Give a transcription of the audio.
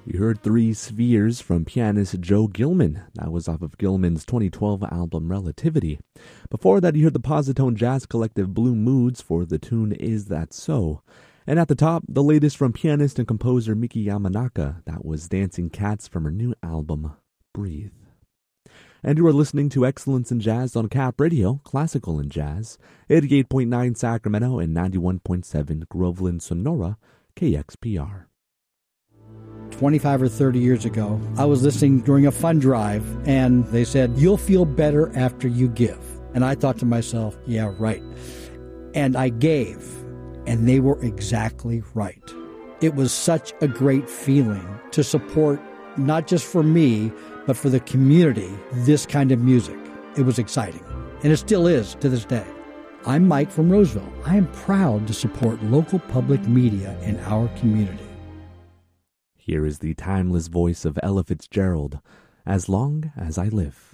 We heard Three Spheres from pianist Joe Gilman. That was off of Gilman's 2012 album Relativity. Before that, you heard the Positone Jazz Collective Blue Moods for the tune Is That So? And at the top, the latest from pianist and composer Miki Yamanaka. That was Dancing Cats from her new album, Breathe. And you are listening to Excellence in Jazz on Cap Radio, Classical in Jazz, 88.9 Sacramento and 91.7 Groveland, Sonora, KXPR. 25 or 30 years ago, I was listening during a fund drive, and they said, "You'll feel better after you give." And I thought to myself, yeah, right. And I gave, and they were exactly right. It was such a great feeling to support, not just for me, but for the community, this kind of music. It was exciting, and it still is to this day. I'm Mike from Roseville. I am proud to support local public media in our community. Here is the timeless voice of Ella Fitzgerald, As Long as I Live.